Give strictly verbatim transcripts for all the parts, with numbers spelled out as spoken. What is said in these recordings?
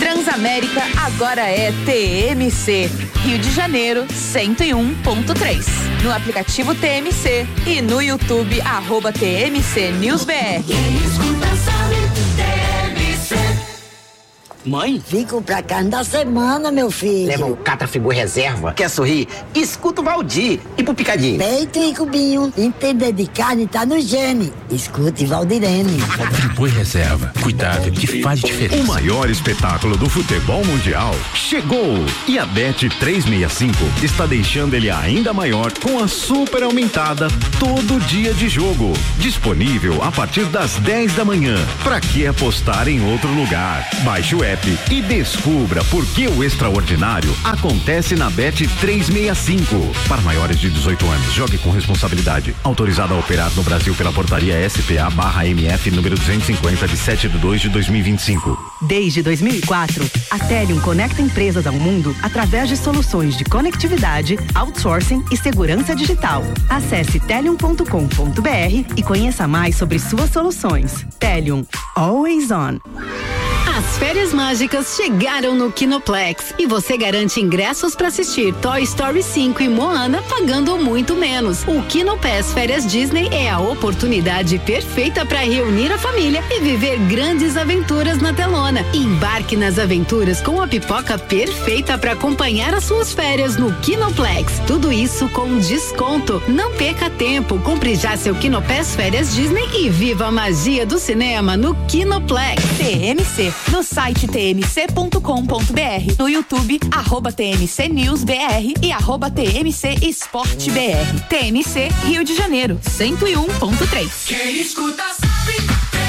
Transamérica agora é T M C. Rio de Janeiro, cento e um ponto três. No aplicativo T M C e no YouTube, arroba T M C News B R. Quem escuta sabe, T M C. Mãe? Vim comprar carne da semana, meu filho. Leva um Catrafigura reserva. Quer sorrir? Escuta o Valdir. E pro picadinho? Peito e cubinho. Entender de carne tá no gene. Escute Valdirene. Friboi reserva. Cuidado que faz diferença. O maior espetáculo do futebol mundial chegou. E a Bet trezentos e sessenta e cinco está deixando ele ainda maior com a super aumentada todo dia de jogo. Disponível a partir das dez da manhã. Pra que apostar em outro lugar? Baixe o app e descubra por que o extraordinário acontece na Bet trezentos e sessenta e cinco. Para maiores de dezoito anos, jogue com responsabilidade. Autorizado a operar no Brasil pela portaria S P A barra M F número duzentos e cinquenta de sete de dois de dois mil e vinte e cinco. Desde dois mil e quatro, a Telium conecta empresas ao mundo através de soluções de conectividade, outsourcing e segurança digital. Acesse telium ponto com ponto b r e conheça mais sobre suas soluções. Telium, always on. As férias mágicas chegaram no Kinoplex e você garante ingressos para assistir Toy Story cinco e Moana pagando muito menos. O Kinopass Férias Disney é a oportunidade perfeita para reunir a família e viver grandes aventuras na telona. Embarque nas aventuras com a pipoca perfeita para acompanhar as suas férias no Kinoplex. Tudo isso com desconto. Não perca tempo, compre já seu Kinopass Férias Disney e viva a magia do cinema no Kinoplex. T M C. No site t m c ponto com ponto b r, no YouTube, arroba T M C News B R e arroba T M C Esporte B R. T M C Rio de Janeiro, cento e um ponto três. Quem escuta sabe,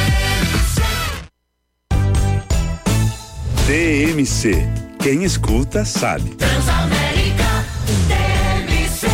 T M C. Quem escuta sabe. Transamérica, T M C.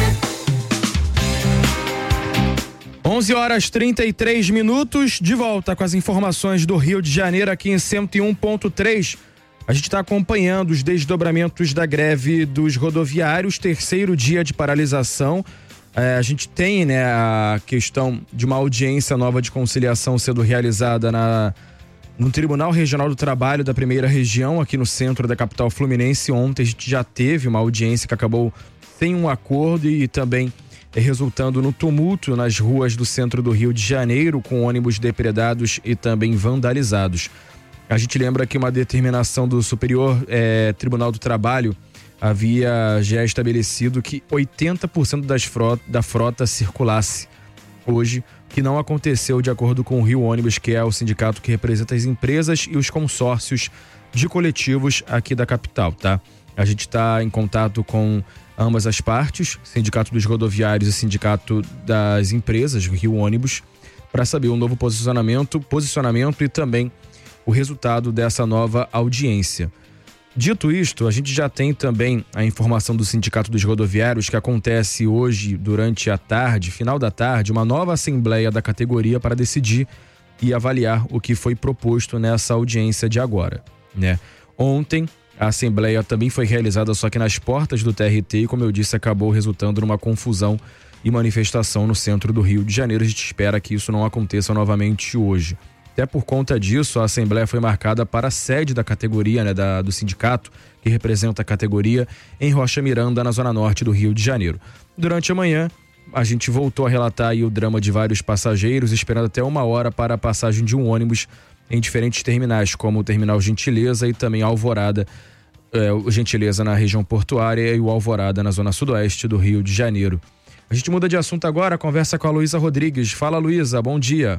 onze horas e trinta e três minutos, de volta com as informações do Rio de Janeiro aqui em cento e um ponto três. A gente está acompanhando os desdobramentos da greve dos rodoviários, terceiro dia de paralisação. É, a gente tem, né, a questão de uma audiência nova de conciliação sendo realizada na, no Tribunal Regional do Trabalho da Primeira Região, aqui no centro da capital fluminense. Ontem a gente já teve uma audiência que acabou sem um acordo e também resultando no tumulto nas ruas do centro do Rio de Janeiro, com ônibus depredados e também vandalizados. A gente lembra que uma determinação do Superior eh, Tribunal do Trabalho havia já estabelecido que oitenta por cento das frota, da frota circulasse hoje, que não aconteceu de acordo com o Rio Ônibus, que é o sindicato que representa as empresas e os consórcios de coletivos aqui da capital, tá? A gente está em contato com ambas as partes, Sindicato dos Rodoviários e Sindicato das Empresas, Rio Ônibus, para saber o novo posicionamento, posicionamento e também o resultado dessa nova audiência. Dito isto, a gente já tem também a informação do Sindicato dos Rodoviários que acontece hoje, durante a tarde, final da tarde, uma nova assembleia da categoria para decidir e avaliar o que foi proposto nessa audiência de agora, né? Ontem, a assembleia também foi realizada, só que nas portas do T R T, e como eu disse, acabou resultando numa confusão e manifestação no centro do Rio de Janeiro. A gente espera que isso não aconteça novamente hoje. Até por conta disso, a assembleia foi marcada para a sede da categoria, né, da, do sindicato, que representa a categoria, em Rocha Miranda, na zona norte do Rio de Janeiro. Durante a manhã, a gente voltou a relatar aí o drama de vários passageiros, esperando até uma hora para a passagem de um ônibus em diferentes terminais, como o Terminal Gentileza e também Alvorada, é, o Gentileza na região portuária e o Alvorada na zona sudoeste do Rio de Janeiro. A gente muda de assunto agora, conversa com a Luísa Rodrigues. Fala, Luísa, bom dia.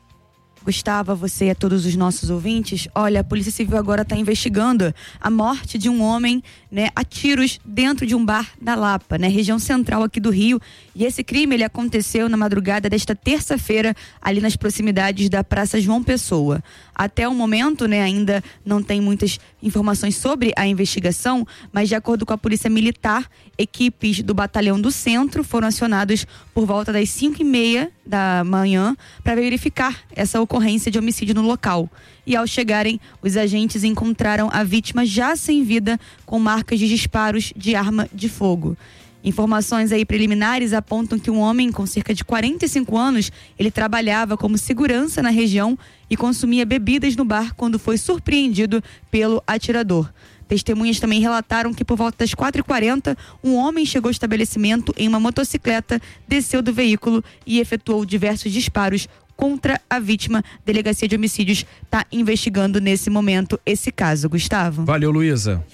Gustavo, a você e a todos os nossos ouvintes, olha, a Polícia Civil agora está investigando a morte de um homem, né, a tiros dentro de um bar da Lapa, né, região central aqui do Rio, e esse crime ele aconteceu na madrugada desta terça-feira, ali nas proximidades da Praça João Pessoa. Até o momento, né, ainda não tem muitas informações sobre a investigação, mas de acordo com a Polícia Militar, equipes do Batalhão do Centro foram acionados por volta das cinco e meia da manhã para verificar essa ocorrência de homicídio no local. E ao chegarem, os agentes encontraram a vítima já sem vida, com marcas de disparos de arma de fogo. Informações aí preliminares apontam que um homem com cerca de quarenta e cinco anos, ele trabalhava como segurança na região e consumia bebidas no bar quando foi surpreendido pelo atirador. Testemunhas também relataram que por volta das quatro e quarenta, um homem chegou ao estabelecimento em uma motocicleta, desceu do veículo e efetuou diversos disparos contra a vítima. Delegacia de Homicídios está investigando nesse momento esse caso. Gustavo. Valeu, Luísa.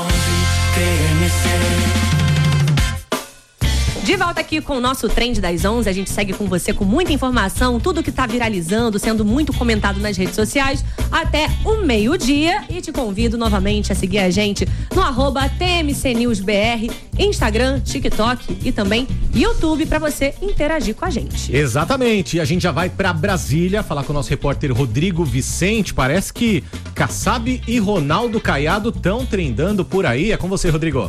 De volta aqui com o nosso Trend das onze, a gente segue com você com muita informação, tudo que tá viralizando, sendo muito comentado nas redes sociais, até o meio-dia. E te convido novamente a seguir a gente no arroba T M C News B R, Instagram, TikTok e também YouTube, para você interagir com a gente. Exatamente, e a gente já vai para Brasília falar com o nosso repórter Rodrigo Vicente. Parece que Kassab e Ronaldo Caiado estão trendando por aí. É com você, Rodrigo.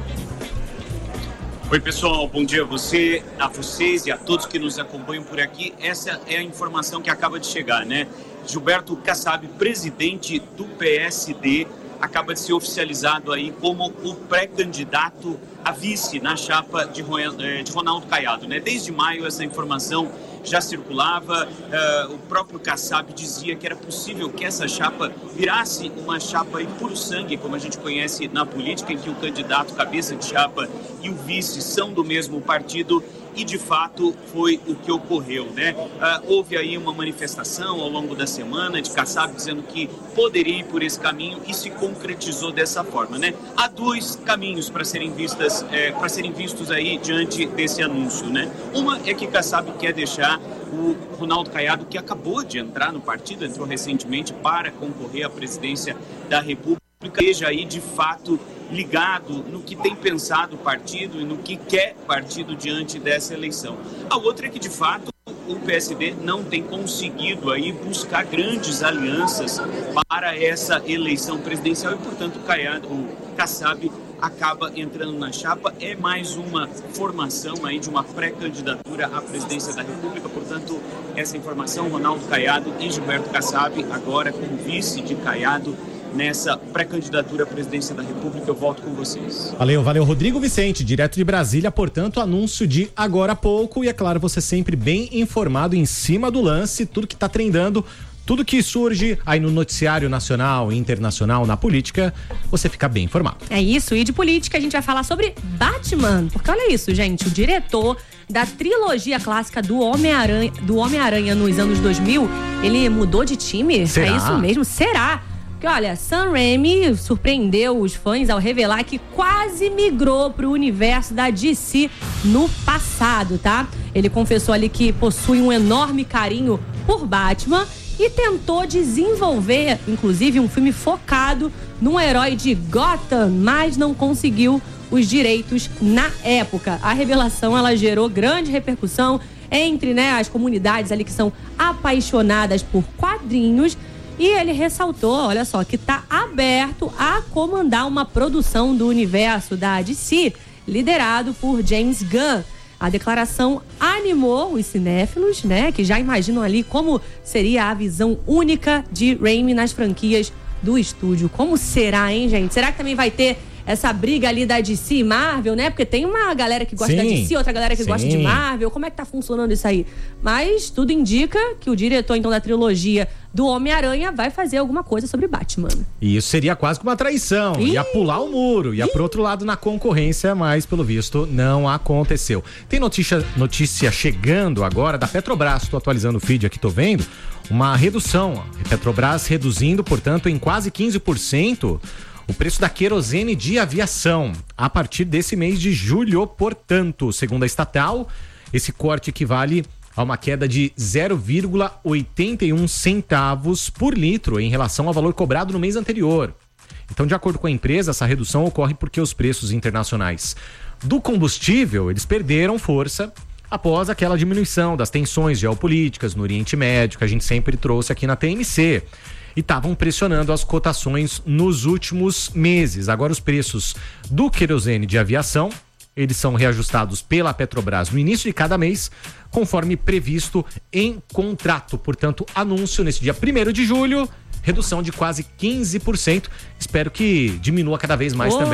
Oi, pessoal, bom dia a você, a vocês e a todos que nos acompanham por aqui. Essa é a informação que acaba de chegar, né? Gilberto Kassab, presidente do P S D, acaba de ser oficializado aí como o pré-candidato a vice na chapa de Ronaldo Caiado, né? Desde maio essa informação já circulava, uh, o próprio Kassab dizia que era possível que essa chapa virasse uma chapa em puro sangue, como a gente conhece na política, em que o candidato, cabeça de chapa e o vice são do mesmo partido, e de fato foi o que ocorreu, né? Uh, houve aí uma manifestação ao longo da semana de Kassab dizendo que poderia ir por esse caminho e se concretizou dessa forma, né? Há dois caminhos para serem vistas, é, para serem vistos aí diante desse anúncio, né? Uma é que Kassab quer deixar o Ronaldo Caiado, que acabou de entrar no partido, entrou recentemente para concorrer à presidência da República, esteja aí de fato ligado no que tem pensado o partido e no que quer o partido diante dessa eleição. A outra é que de fato o P S D não tem conseguido aí buscar grandes alianças para essa eleição presidencial e, portanto, o, Caiado, o Kassab acaba entrando na chapa. É mais uma formação aí de uma pré-candidatura à presidência da República. Portanto, essa informação, Ronaldo Caiado e Gilberto Kassab, agora como vice de Caiado, nessa pré-candidatura à presidência da República. Eu volto com vocês. Valeu, valeu. Rodrigo Vicente, direto de Brasília, portanto, anúncio de agora há pouco. E é claro, você sempre bem informado em cima do lance, tudo que tá trendando, tudo que surge aí no noticiário nacional e internacional, na política, você fica bem informado. É isso, e de política a gente vai falar sobre Batman, porque olha isso, gente, o diretor da trilogia clássica do Homem-Aranha, do Homem-Aranha nos anos dois mil, ele mudou de time? Será? É isso mesmo, será? Porque, olha, Sam Raimi surpreendeu os fãs ao revelar que quase migrou para o universo da D C no passado, tá? Ele confessou ali que possui um enorme carinho por Batman e tentou desenvolver, inclusive, um filme focado num herói de Gotham, mas não conseguiu os direitos na época. A revelação, ela gerou grande repercussão entre, né, as comunidades ali que são apaixonadas por quadrinhos. E ele ressaltou, olha só, que está aberto a comandar uma produção do universo da D C, liderado por James Gunn. A declaração animou os cinéfilos, né, que já imaginam ali como seria a visão única de Raimi nas franquias do estúdio. Como será, hein, gente? Será que também vai ter essa briga ali da D C e Marvel, né? Porque tem uma galera que gosta sim, da D C, outra galera que sim. gosta de Marvel. Como é que tá funcionando isso aí? Mas tudo indica que o diretor, então, da trilogia do Homem-Aranha vai fazer alguma coisa sobre Batman. E isso seria quase que uma traição. Ih, ia pular o muro, ia ih. pro outro lado na concorrência, mas pelo visto não aconteceu. Tem notícia, notícia chegando agora da Petrobras, tô atualizando o feed aqui, tô vendo, uma redução. A Petrobras reduzindo, portanto, em quase quinze por cento o preço da querosene de aviação a partir desse mês de julho. Portanto, segundo a estatal, esse corte equivale a uma queda de zero vírgula oitenta e um centavos por litro em relação ao valor cobrado no mês anterior. Então, de acordo com a empresa, essa redução ocorre porque os preços internacionais do combustível, eles perderam força após aquela diminuição das tensões geopolíticas no Oriente Médio, que a gente sempre trouxe aqui na T M C. E estavam pressionando as cotações nos últimos meses. Agora os preços do querosene de aviação, eles são reajustados pela Petrobras no início de cada mês, conforme previsto em contrato. Portanto, anúncio nesse dia primeiro de julho, redução de quase quinze por cento. Espero que diminua cada vez mais oh. também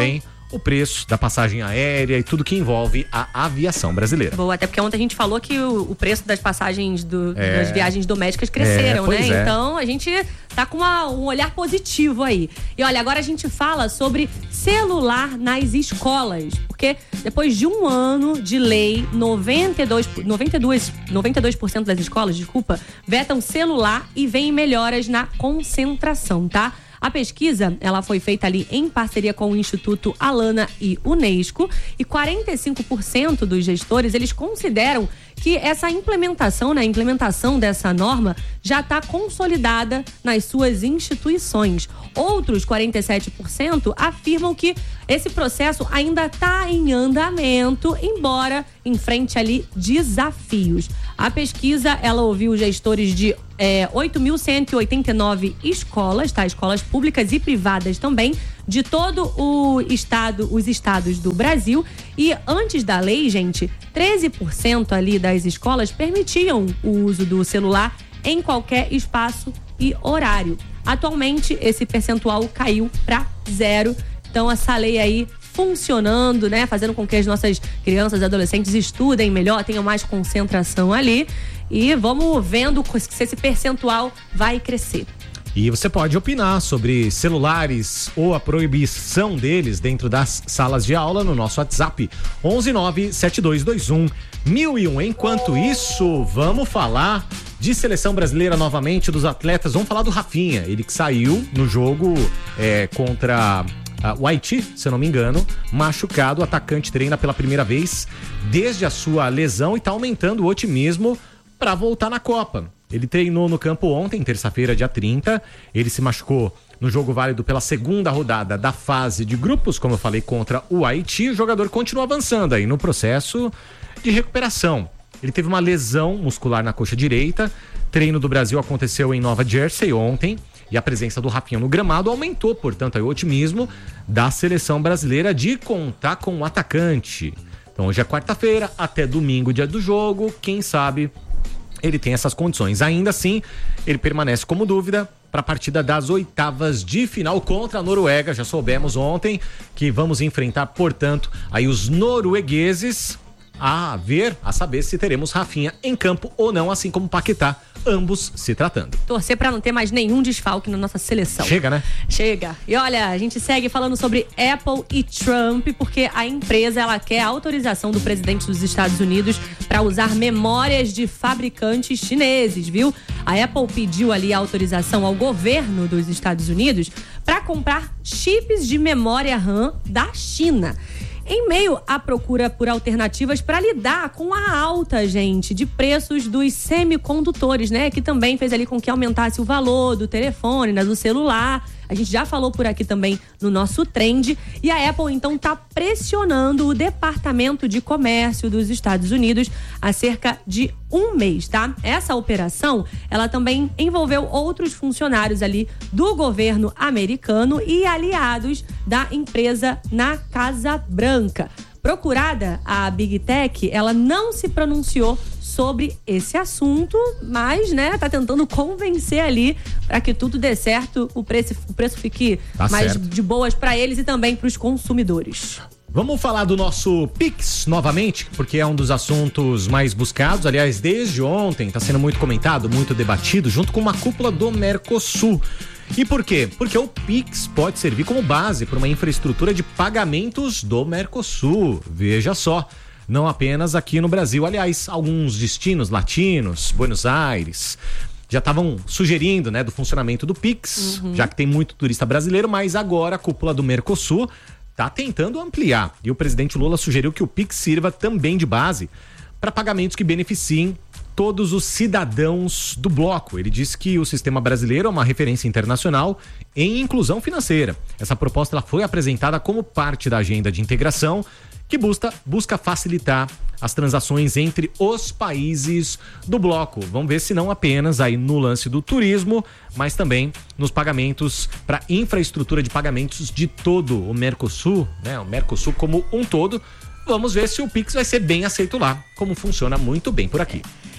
o preço da passagem aérea e tudo que envolve a aviação brasileira. Boa, até porque ontem a gente falou que o, o preço das passagens do, É. das viagens domésticas cresceram, É, pois né? é. Então a gente tá com uma- um olhar positivo aí. E olha, agora a gente fala sobre celular nas escolas. Porque depois de um ano de lei, noventa e dois, noventa e dois, noventa e dois por cento das escolas, desculpa, vetam celular e vêm melhoras na concentração, tá? A pesquisa, ela foi feita ali em parceria com o Instituto Alana e Unesco, e quarenta e cinco por cento dos gestores, eles consideram que essa implementação, né, a implementação dessa norma já está consolidada nas suas instituições. Outros quarenta e sete por cento afirmam que esse processo ainda está em andamento, embora enfrente ali desafios. A pesquisa, ela ouviu gestores de é, oito mil cento e oitenta e nove escolas, tá? Escolas públicas e privadas também, de todo o estado, os estados do Brasil. E antes da lei, gente, treze por cento ali das escolas permitiam o uso do celular em qualquer espaço e horário. Atualmente, esse percentual caiu para zero. Então, essa lei aí funcionando, né? Fazendo com que as nossas crianças e adolescentes estudem melhor, tenham mais concentração ali. E vamos vendo se esse percentual vai crescer. E você pode opinar sobre celulares ou a proibição deles dentro das salas de aula no nosso WhatsApp onze nove sete dois dois um mil e um. Enquanto isso, vamos falar de seleção brasileira novamente, dos atletas. Vamos falar do Rafinha, ele que saiu no jogo é, contra Uh, o Haiti, se eu não me engano, machucado. O atacante treina pela primeira vez desde a sua lesão e tá aumentando o otimismo para voltar na Copa. Ele treinou no campo ontem, terça-feira, dia trinta. Ele se machucou no jogo válido pela segunda rodada da fase de grupos, como eu falei, contra o Haiti. O jogador continua avançando aí no processo de recuperação. Ele teve uma lesão muscular na coxa direita. Treino do Brasil aconteceu em Nova Jersey ontem. E a presença do Rafinha no gramado aumentou, portanto, aí, o otimismo da seleção brasileira de contar com o atacante. Então hoje é quarta-feira, até domingo, dia do jogo, quem sabe ele tem essas condições. Ainda assim, ele permanece como dúvida para a partida das oitavas de final contra a Noruega. Já soubemos ontem que vamos enfrentar, portanto, aí os noruegueses. A ver, a saber se teremos Rafinha em campo ou não, assim como Paquetá, ambos se tratando. Torcer pra não ter mais nenhum desfalque na nossa seleção. Chega, né? Chega. E olha, a gente segue falando sobre Apple e Trump, porque a empresa, ela quer a autorização do presidente dos Estados Unidos para usar memórias de fabricantes chineses, viu? A Apple pediu ali a autorização ao governo dos Estados Unidos para comprar chips de memória RAM da China. Em meio à procura por alternativas para lidar com a alta, gente, de preços dos semicondutores, né? Que também fez ali com que aumentasse o valor do telefone, né, do celular. A gente já falou por aqui também no nosso trend. E a Apple, então, está pressionando o Departamento de Comércio dos Estados Unidos há cerca de um mês, tá? Essa operação, ela também envolveu outros funcionários ali do governo americano e aliados da empresa na Casa Branca. Procurada, a Big Tech, ela não se pronunciou sobre esse assunto, mas, né, tá tentando convencer ali para que tudo dê certo, o preço, o preço fique Tá mais certo. de boas para eles e também para os consumidores. Vamos falar do nosso Pix novamente, porque é um dos assuntos mais buscados. Aliás, desde ontem está sendo muito comentado, muito debatido, junto com uma cúpula do Mercosul. E por quê? Porque o Pix pode servir como base para uma infraestrutura de pagamentos do Mercosul. Veja só, não apenas aqui no Brasil. Aliás, alguns destinos latinos, Buenos Aires, já estavam sugerindo, né, do funcionamento do Pix, Uhum. já que tem muito turista brasileiro, mas agora a cúpula do Mercosul está tentando ampliar. E o presidente Lula sugeriu que o Pix sirva também de base para pagamentos que beneficiem todos os cidadãos do bloco. Ele disse que o sistema brasileiro é uma referência internacional em inclusão financeira. Essa proposta ela foi apresentada como parte da agenda de integração que busca, busca facilitar as transações entre os países do bloco. Vamos ver se não apenas aí no lance do turismo, mas também nos pagamentos para infraestrutura de pagamentos de todo o Mercosul, né? O Mercosul como um todo. Vamos ver se o Pix vai ser bem aceito lá, como funciona muito bem por aqui.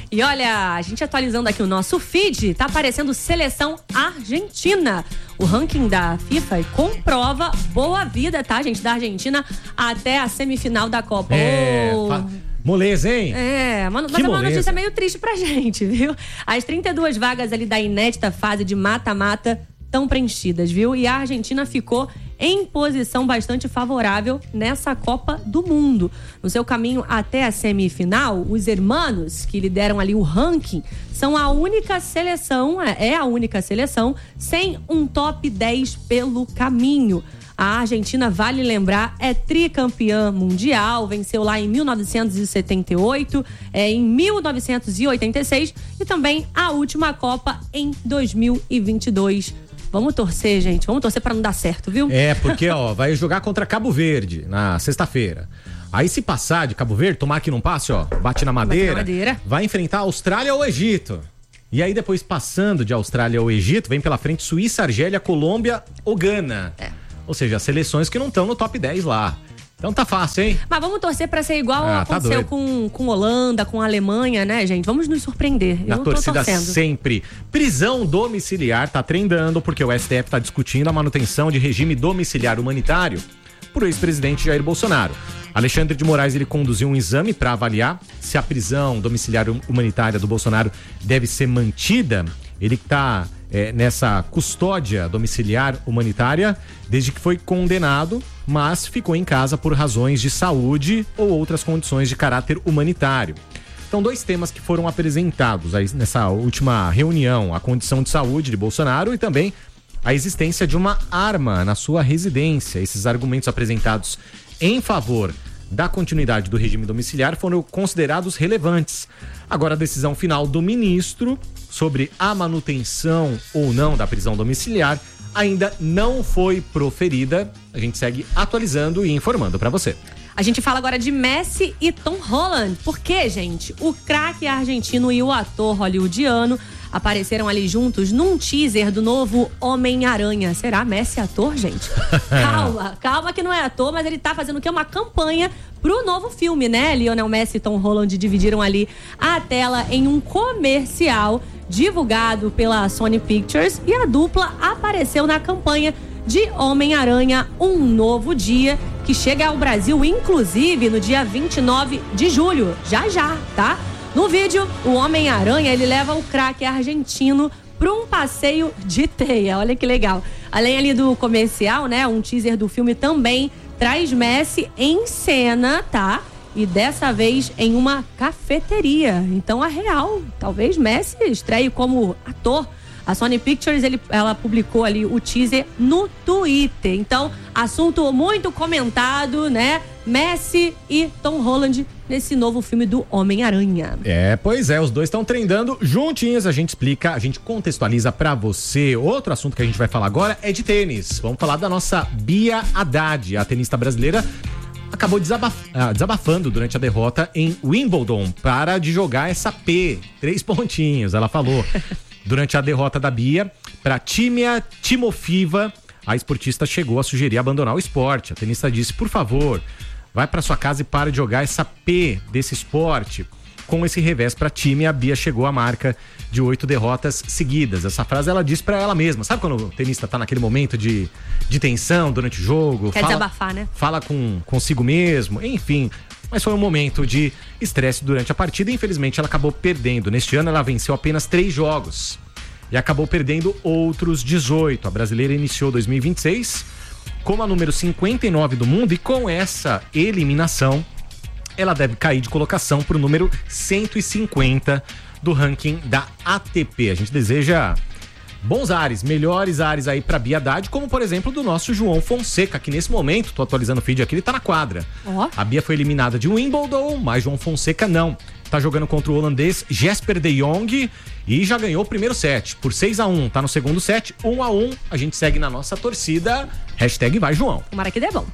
E olha, a gente atualizando aqui o nosso feed, tá aparecendo Seleção Argentina. O ranking da FIFA comprova boa vida, tá, gente? Da Argentina até a semifinal da Copa. É, oh. fa- moleza, hein? É, mas, mas Que é uma moleza. notícia meio triste pra gente, viu? As trinta e duas vagas ali da inédita fase de mata-mata estão preenchidas, viu? E a Argentina ficou em posição bastante favorável nessa Copa do Mundo. No seu caminho até a semifinal, os hermanos, que lideram ali o ranking, são a única seleção, é a única seleção, sem um top dez pelo caminho. A Argentina, vale lembrar, é tricampeã mundial, venceu lá em mil novecentos e setenta e oito, é, em mil novecentos e oitenta e seis e também a última Copa em dois mil e vinte e dois. Vamos torcer, gente. Vamos torcer pra não dar certo, viu? É, porque, ó, vai jogar contra Cabo Verde na sexta-feira. Aí, se passar de Cabo Verde, tomar que não passe, ó, bate na madeira, Bate na madeira. vai enfrentar a Austrália ou Egito. E aí, depois, passando de Austrália ou Egito, vem pela frente Suíça, Argélia, Colômbia ou Gana. É. Ou seja, as seleções que não estão no top dez lá. Então tá fácil, hein? Mas vamos torcer pra ser igual Ah, tá aconteceu doido. com, com Holanda, com a Alemanha, né, gente? Vamos nos surpreender. Na Eu tô torcida torcendo. sempre. Prisão domiciliar tá trendando porque o S T F tá discutindo a manutenção de regime domiciliar humanitário por ex-presidente Jair Bolsonaro. Alexandre de Moraes, ele conduziu um exame para avaliar se a prisão domiciliar humanitária do Bolsonaro deve ser mantida. Ele que tá é, nessa custódia domiciliar humanitária desde que foi condenado, mas ficou em casa por razões de saúde ou outras condições de caráter humanitário. Então, dois temas que foram apresentados aí nessa última reunião: a condição de saúde de Bolsonaro e também a existência de uma arma na sua residência. Esses argumentos apresentados em favor da continuidade do regime domiciliar foram considerados relevantes. Agora, a decisão final do ministro sobre a manutenção ou não da prisão domiciliar ainda não foi proferida. A gente segue atualizando e informando para você. A gente fala agora de Messi e Tom Holland. Por quê, gente? O craque argentino e o ator hollywoodiano apareceram ali juntos num teaser do novo Homem-Aranha. Será Messi ator, gente? Calma, calma que não é ator, mas ele tá fazendo o quê? Uma campanha pro novo filme, né? Lionel Messi e Tom Holland dividiram ali a tela em um comercial divulgado pela Sony Pictures e a dupla apareceu na campanha de Homem-Aranha Um Novo Dia, que chega ao Brasil, inclusive, no dia vinte e nove de julho. Já, já, tá? No vídeo, o Homem-Aranha, ele leva o craque argentino para um passeio de teia. Olha que legal. Além ali do comercial, né? Um teaser do filme também traz Messi em cena, tá? E dessa vez em uma cafeteria. Então, a real, talvez Messi estreie como ator. A Sony Pictures, ele, ela publicou ali o teaser no Twitter. Então, assunto muito comentado, né? Messi e Tom Holland nesse novo filme do Homem-Aranha. É, pois é, os dois estão treinando juntinhos, a gente explica, a gente contextualiza pra você. Outro assunto que a gente vai falar agora é de tênis. Vamos falar da nossa Bia Haddad, a tenista brasileira acabou desabaf... ah, desabafando durante a derrota em Wimbledon para de jogar essa P, três pontinhos, ela falou. Durante a derrota da Bia para Tímia Timofeva, a esportista chegou a sugerir abandonar o esporte. A tenista disse: por favor, vai para sua casa e para de jogar essa P desse esporte. Com esse revés para time, a Bia chegou à marca de oito derrotas seguidas. Essa frase ela diz para ela mesma. Sabe quando o tenista tá naquele momento de, de tensão durante o jogo? Quer fala, desabafar, né? Fala com consigo mesmo, enfim. Mas foi um momento de estresse durante a partida e infelizmente ela acabou perdendo. Neste ano ela venceu apenas três jogos e acabou perdendo outros dezoito. A brasileira iniciou dois mil e vinte e seis como a número cinquenta e nove do mundo e com essa eliminação ela deve cair de colocação para o número cento e cinquenta do ranking da A T P. A gente deseja bons ares, melhores ares aí pra Bia Haddad, como por exemplo do nosso João Fonseca, que nesse momento, tô atualizando o feed aqui, ele tá na quadra. Oh. A Bia foi eliminada de Wimbledon, mas João Fonseca não. Tá jogando contra o holandês Jesper de Jong e já ganhou o primeiro set por seis a um. Tá no segundo set, um a um. A gente segue na nossa torcida. Hashtag vai João. Tomara que dê bom.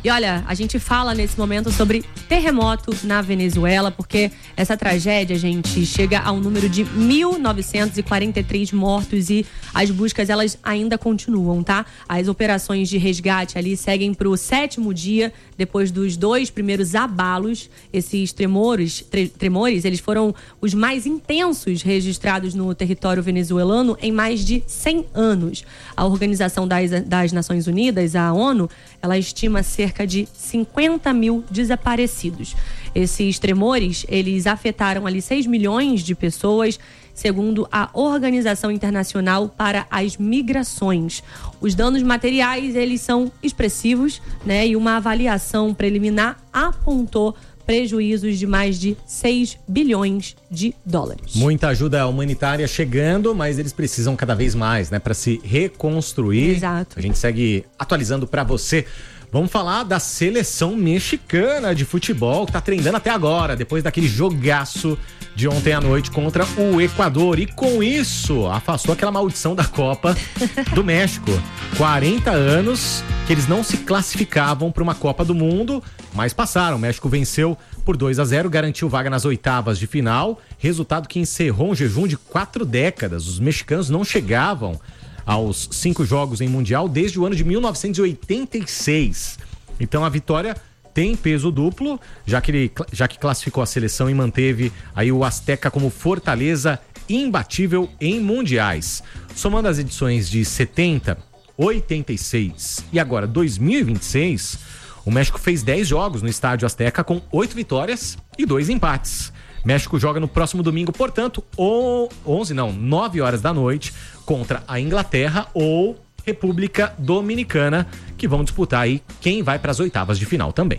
E olha, a gente fala nesse momento sobre terremoto na Venezuela, porque essa tragédia, gente, chega a um número de mil novecentos e quarenta e três mortos e as buscas, elas ainda continuam, tá? As operações de resgate ali seguem pro sétimo dia, depois dos dois primeiros abalos. Esses tremores, tre- tremores, eles foram os mais intensos registrados no território venezuelano em mais de cem anos. A Organização das, das Nações Unidas, a ONU, ela estima cerca de cinquenta mil desaparecidos. Esses tremores, eles afetaram ali seis milhões de pessoas, segundo a Organização Internacional para as Migrações. Os danos materiais, eles são expressivos, né? E uma avaliação preliminar apontou prejuízos de mais de seis bilhões de dólares. Muita ajuda humanitária chegando, mas eles precisam cada vez mais, né, para se reconstruir. Exato. A gente segue atualizando para você. Vamos falar da seleção mexicana de futebol, que tá treinando até agora, depois daquele jogaço de ontem à noite contra o Equador. E com isso, afastou aquela maldição da Copa do México. quarenta anos que eles não se classificavam para uma Copa do Mundo, mas passaram. O México venceu por dois a zero, garantiu vaga nas oitavas de final. Resultado que encerrou um jejum de quatro décadas. Os mexicanos não chegavam aos cinco jogos em Mundial desde o ano de mil novecentos e oitenta e seis. Então a vitória tem peso duplo, já que, ele, já que classificou a seleção e manteve aí o Azteca como fortaleza imbatível em mundiais. Somando as edições de setenta, oitenta e seis e agora dois mil e vinte e seis, o México fez dez jogos no estádio Azteca com oito vitórias e dois empates. México joga no próximo domingo, portanto, ou onze não, nove horas da noite, contra a Inglaterra ou República Dominicana, que vão disputar aí quem vai para as oitavas de final também.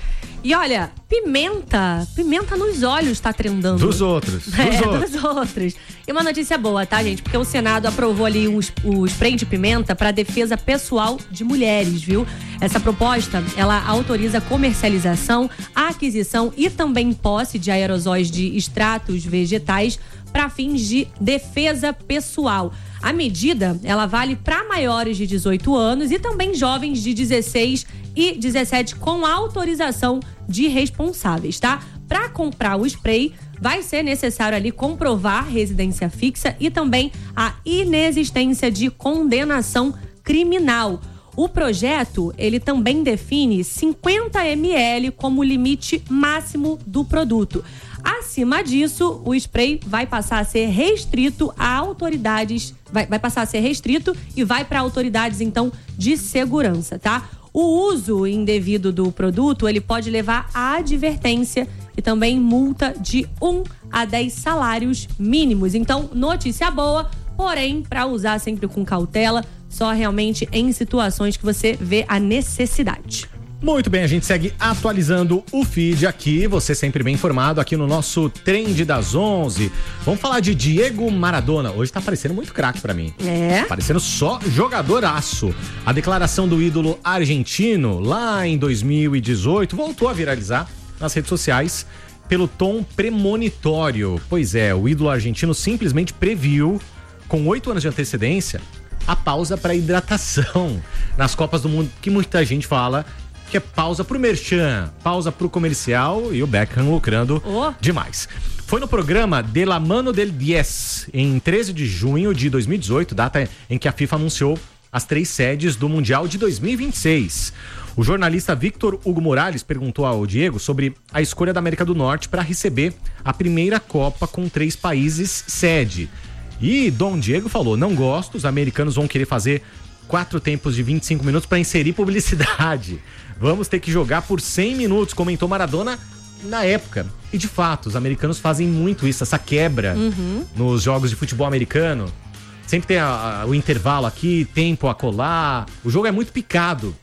E olha, pimenta, pimenta nos olhos tá trendando. Dos outros. Dos é, outros. dos outros. E uma notícia boa, tá, gente? Porque o Senado aprovou ali os, o spray de pimenta para defesa pessoal de mulheres, viu? Essa proposta, ela autoriza a comercialização, a aquisição e também posse de aerosóis de extratos vegetais para fins de defesa pessoal. A medida, ela vale para maiores de dezoito anos e também jovens de dezesseis e dezessete com autorização de responsáveis, tá? Para comprar o spray, vai ser necessário ali comprovar residência fixa e também a inexistência de condenação criminal. O projeto, ele também define cinquenta mililitros como limite máximo do produto. Acima disso, o spray vai passar a ser restrito a autoridades, vai, vai passar a ser restrito e vai para autoridades, então, de segurança, tá? O uso indevido do produto, ele pode levar a advertência e também multa de um a dez salários mínimos. Então, notícia boa, porém, para usar sempre com cautela, só realmente em situações que você vê a necessidade. Muito bem, a gente segue atualizando o feed aqui, você sempre bem informado aqui no nosso Trend das onze. Vamos falar de Diego Maradona. Hoje tá parecendo muito craque pra mim. É? Parecendo só jogadoraço. A declaração do ídolo argentino lá em dois mil e dezoito voltou a viralizar nas redes sociais pelo tom premonitório. Pois é, o ídolo argentino simplesmente previu, com oito anos de antecedência, a pausa para hidratação nas Copas do Mundo, que muita gente fala que é pausa pro merchan, pausa pro comercial e o Beckham lucrando oh. demais. Foi no programa De La Mano del dez, em treze de junho de dois mil e dezoito, data em que a FIFA anunciou as três sedes do Mundial de dois mil e vinte e seis. O jornalista Victor Hugo Morales perguntou ao Diego sobre a escolha da América do Norte para receber a primeira Copa com três países sede. E Dom Diego falou: não gosto, os americanos vão querer fazer quatro tempos de vinte e cinco minutos para inserir publicidade. Vamos ter que jogar por cem minutos, comentou Maradona na época. E de fato, os americanos fazem muito isso, essa quebra uhum. nos jogos de futebol americano. Sempre tem a, a, o intervalo aqui, tempo a colar. O jogo é muito picado.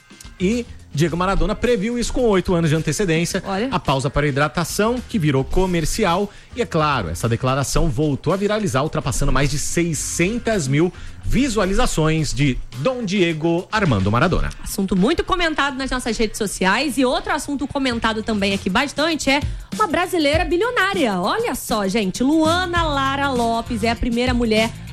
E Diego Maradona previu isso com oito anos de antecedência. Olha. A pausa para hidratação, que virou comercial. E é claro, essa declaração voltou a viralizar, ultrapassando mais de seiscentas mil visualizações de Dom Diego Armando Maradona. Assunto muito comentado nas nossas redes sociais. E outro assunto comentado também aqui bastante é uma brasileira bilionária. Olha só, gente, Luana Lara Lopes é a primeira mulher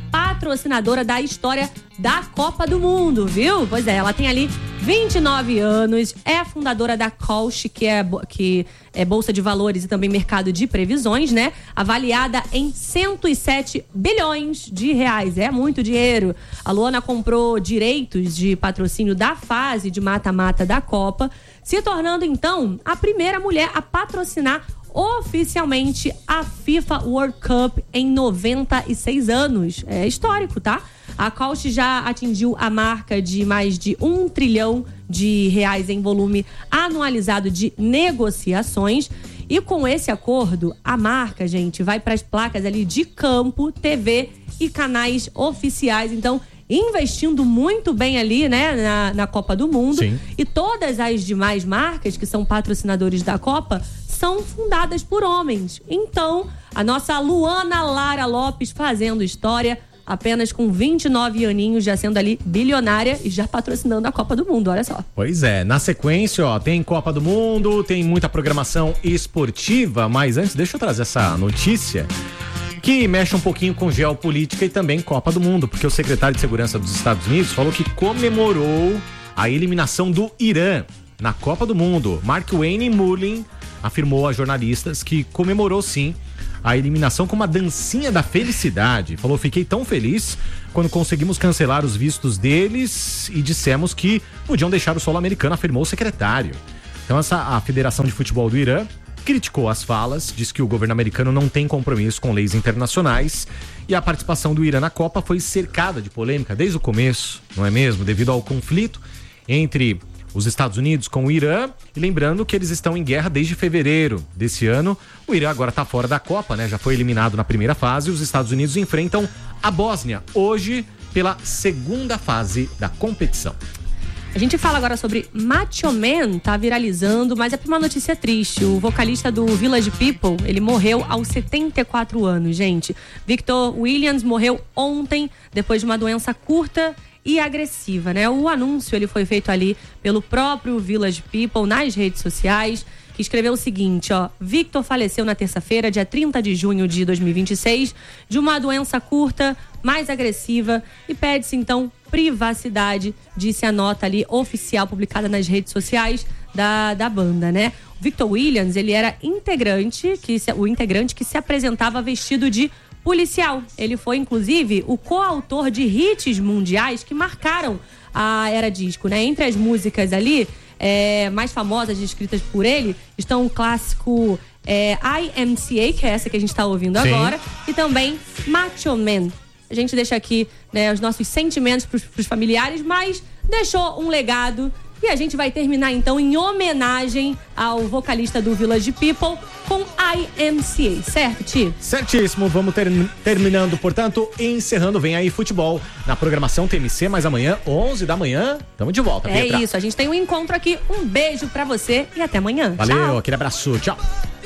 patrocinadora da história da Copa do Mundo, viu? Pois é, ela tem ali vinte e nove anos, é fundadora da Coach, que é, que é Bolsa de Valores e também Mercado de Previsões, né? Avaliada em cento e sete bilhões de reais. É muito dinheiro. A Luana comprou direitos de patrocínio da fase de mata-mata da Copa, se tornando, então, a primeira mulher a patrocinar oficialmente a FIFA World Cup em noventa e seis anos. É histórico, tá? A Coach já atingiu a marca de mais de um trilhão de reais em volume anualizado de negociações. E com esse acordo, a marca, gente, vai para as placas ali de campo, T V e canais oficiais. Então, investindo muito bem ali, né, na, na Copa do Mundo. Sim. E todas as demais marcas que são patrocinadores da Copa são fundadas por homens. Então, a nossa Luana Lara Lopes fazendo história, apenas com vinte e nove aninhos, já sendo ali bilionária e já patrocinando a Copa do Mundo, olha só. Pois é, na sequência, ó, tem Copa do Mundo, tem muita programação esportiva, mas antes deixa eu trazer essa notícia que mexe um pouquinho com geopolítica e também Copa do Mundo, porque o secretário de Segurança dos Estados Unidos falou que comemorou a eliminação do Irã na Copa do Mundo. Mark Wayne Mullin afirmou a jornalistas que comemorou sim a eliminação com uma dancinha da felicidade. Falou, fiquei tão feliz quando conseguimos cancelar os vistos deles e dissemos que podiam deixar o solo americano, afirmou o secretário. Então essa, a Federação de Futebol do Irã criticou as falas, diz que o governo americano não tem compromisso com leis internacionais e a participação do Irã na Copa foi cercada de polêmica desde o começo, não é mesmo? Devido ao conflito entre os Estados Unidos com o Irã, e lembrando que eles estão em guerra desde fevereiro desse ano. O Irã agora está fora da Copa, né? Já foi eliminado na primeira fase. Os Estados Unidos enfrentam a Bósnia hoje pela segunda fase da competição. A gente fala agora sobre Macho Man, tá viralizando, mas é por uma notícia triste. O vocalista do Village People, ele morreu aos setenta e quatro anos, gente. Victor Williams morreu ontem, depois de uma doença curta e agressiva, né? O anúncio ele foi feito ali pelo próprio Village People nas redes sociais, que escreveu o seguinte, ó: Victor faleceu na terça-feira, dia trinta de junho de dois mil e vinte e seis, de uma doença curta, mais agressiva, e pede-se então privacidade, disse a nota ali oficial publicada nas redes sociais da, da banda, né? O Victor Williams, ele era integrante, que se, o integrante que se apresentava vestido de policial. Ele foi, inclusive, o coautor de hits mundiais que marcaram a era disco, né? Entre as músicas ali, é, mais famosas descritas por ele, estão o clássico é, I M C A, que é essa que a gente está ouvindo Sim. agora, e também Macho Man. A gente deixa aqui, né, os nossos sentimentos para os familiares, mas deixou um legado. E a gente vai terminar, então, em homenagem ao vocalista do Village People com I M C A, certo, Ti? Certíssimo, vamos ter, terminando, portanto, encerrando, vem aí futebol na programação T M C, mas amanhã, onze da manhã, tamo de volta, É Pietra. isso, a gente tem um encontro aqui, um beijo pra você e até amanhã. Valeu, Tchau. aquele abraço, tchau.